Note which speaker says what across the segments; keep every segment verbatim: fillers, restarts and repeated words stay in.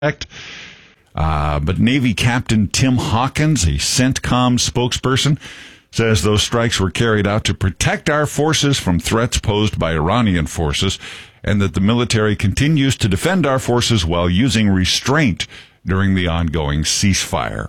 Speaker 1: Uh, but Navy Captain Tim Hawkins, a CENTCOM spokesperson, says those strikes were carried out to protect our forces from threats posed by Iranian forces, and that the military continues to defend our forces while using restraint during the ongoing ceasefire.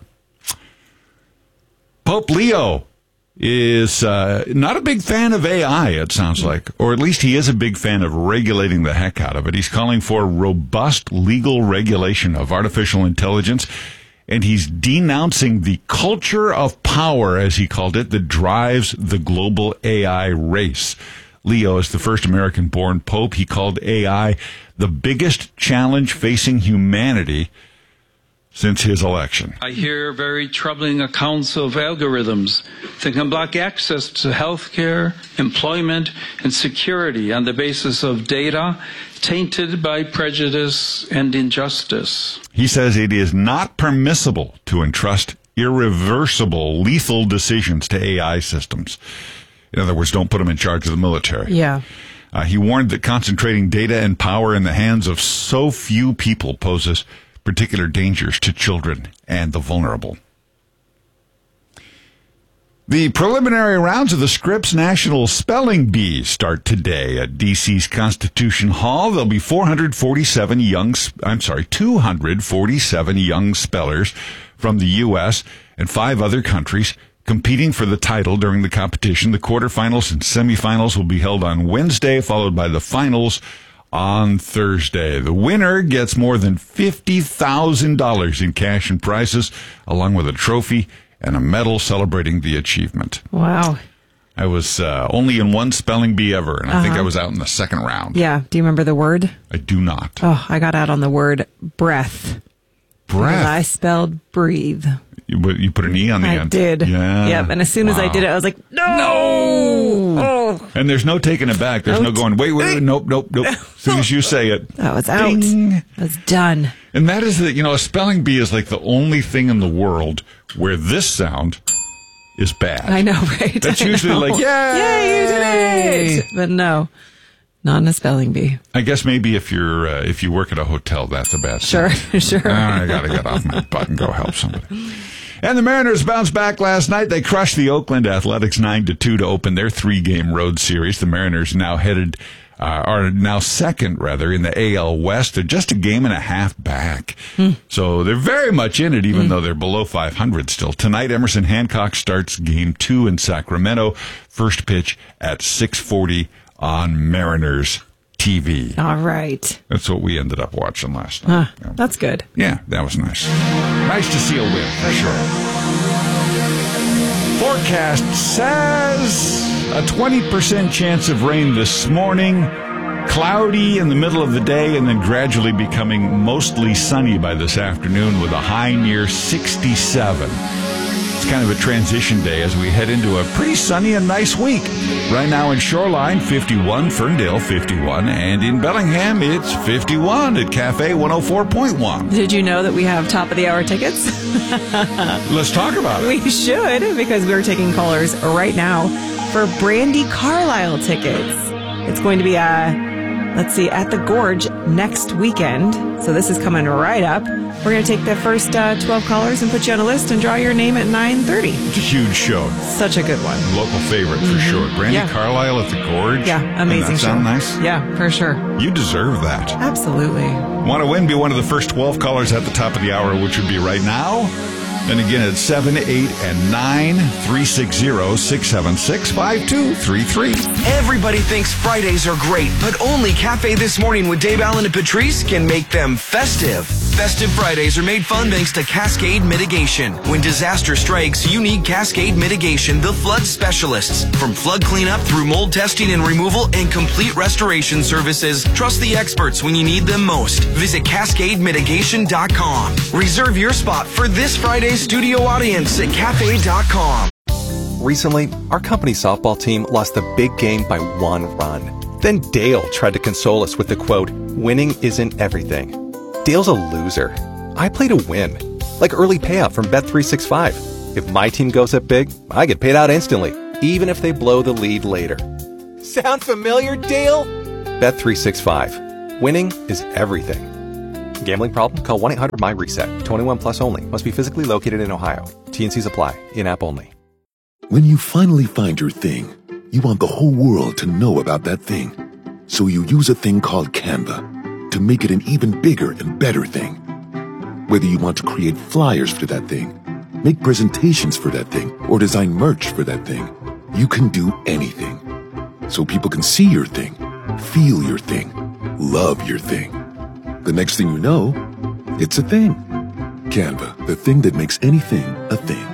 Speaker 1: Pope Leo is uh, not a big fan of A I, it sounds like, or at least he is a big fan of regulating the heck out of it. He's calling for robust legal regulation of artificial intelligence, and he's denouncing the culture of power, as he called it, that drives the global A I race. Leo is the first American-born pope. He called A I the biggest challenge facing humanity since his election.
Speaker 2: I hear very troubling accounts of algorithms that can block access to health care, employment, and security on the basis of data tainted by prejudice and injustice.
Speaker 1: He says it is not permissible to entrust irreversible, lethal decisions to A I systems. In other words, don't put them in charge of the military.
Speaker 3: Yeah.
Speaker 1: Uh, he warned that concentrating data and power in the hands of so few people poses particular dangers to children and the vulnerable. The preliminary rounds of the Scripps National Spelling Bee start today at D C's Constitution Hall. There'll be four hundred forty-seven young, I'm sorry, two hundred forty-seven young spellers from the U S and five other countries competing for the title during the competition. The quarterfinals and semifinals will be held on Wednesday, followed by the finals on Thursday. The winner gets more than fifty thousand dollars in cash and prizes, along with a trophy and a medal celebrating the achievement.
Speaker 3: Wow.
Speaker 1: I was uh, only in one spelling bee ever, and I uh-huh. think I was out in the second round.
Speaker 3: Yeah. Do you remember the word?
Speaker 1: I do not.
Speaker 3: Oh, I got out on the word breath.
Speaker 1: Breath?
Speaker 3: Because I spelled breathe.
Speaker 1: You, you put an E on the
Speaker 3: I
Speaker 1: end.
Speaker 3: I did.
Speaker 1: Yeah.
Speaker 3: Yep. And as soon
Speaker 1: wow.
Speaker 3: as I did it, I was like, no!
Speaker 1: No!
Speaker 3: Oh.
Speaker 1: And there's no taking it back. There's
Speaker 3: Nope.
Speaker 1: no going, wait, wait, wait, nope, nope, nope. As soon as you say it.
Speaker 3: That was out.
Speaker 1: Ding.
Speaker 3: It was done.
Speaker 1: And that is that, you know, a spelling bee is like the only thing in the world where this sound is bad.
Speaker 3: I know, right?
Speaker 1: That's
Speaker 3: I
Speaker 1: usually
Speaker 3: know.
Speaker 1: like, yay!
Speaker 3: Yay, you did it! But no, not in a spelling bee.
Speaker 1: I guess maybe if you're uh, if you work at a hotel, that's a bad
Speaker 3: Sure,
Speaker 1: sound.
Speaker 3: sure.
Speaker 1: Ah, I got to get off my butt and go help somebody. And the Mariners bounced back last night. They crushed the Oakland Athletics nine to two to open their three-game road series. The Mariners now headed, uh, are now second, rather, in the A L West. They're just a game and a half back. Hmm. So they're very much in it, even hmm. though they're below five hundred still. Tonight, Emerson Hancock starts game two in Sacramento. First pitch at six forty on Mariners T V.
Speaker 3: All right.
Speaker 1: That's what we ended up watching last night.
Speaker 3: Huh, yeah. That's good.
Speaker 1: Yeah, that was nice. Nice to see a win, for sure. Forecast says a twenty percent chance of rain this morning, cloudy in the middle of the day, and then gradually becoming mostly sunny by this afternoon with a high near sixty-seven. It's kind of a transition day as we head into a pretty sunny and nice week. Right now in Shoreline, fifty-one, Ferndale, fifty-one, and in Bellingham, it's fifty-one at Cafe one oh four point one.
Speaker 3: Did you know that we have top of the hour tickets?
Speaker 1: Let's talk about it.
Speaker 3: We should, because we're taking callers right now for Brandi Carlile tickets. It's going to be, uh, let's see, at the Gorge next weekend. So this is coming right up. We're going to take the first uh, twelve callers and put you on a list and draw your name at nine thirty.
Speaker 1: It's a huge show.
Speaker 3: Such a good one.
Speaker 1: Local favorite for mm-hmm. sure. Brandi
Speaker 3: yeah.
Speaker 1: Carlile at the Gorge.
Speaker 3: Yeah, amazing
Speaker 1: that
Speaker 3: show.
Speaker 1: Sound nice?
Speaker 3: Yeah, for sure.
Speaker 1: You deserve that.
Speaker 3: Absolutely.
Speaker 1: Want to win? Be one of the first twelve callers at the top of the hour, which would be right now. And again at seven, eight, and nine, three six zero, six seven six, five two three three.
Speaker 4: Everybody thinks Fridays are great, but only Cafe This Morning with Dave Allen and Patrice can make them festive. Festive Fridays are made fun thanks to Cascade Mitigation. When disaster strikes, you need Cascade Mitigation, the flood specialists. From flood cleanup through mold testing and removal and complete restoration services, trust the experts when you need them most. Visit cascade mitigation dot com. Reserve your spot for this Friday's studio audience at cafe dot com.
Speaker 5: Recently, our company softball team lost the big game by one run. Then Dale tried to console us with the quote, "Winning isn't everything." Dale's a loser. I play to win. Like early payout from Bet three sixty-five. If my team goes up big, I get paid out instantly, even if they blow the lead later. Sound familiar, Dale? Bet three sixty-five. Winning is everything. Gambling problem? Call one eight hundred M Y reset. twenty-one plus only. Must be physically located in Ohio. T N Cs apply. In-app only.
Speaker 6: When you finally find your thing, you want the whole world to know about that thing. So you use a thing called Canva to make it an even bigger and better thing. Whether you want to create flyers for that thing, make presentations for that thing, or design merch for that thing, you can do anything. So people can see your thing, feel your thing, love your thing. The next thing you know, it's a thing. Canva, the thing that makes anything a thing.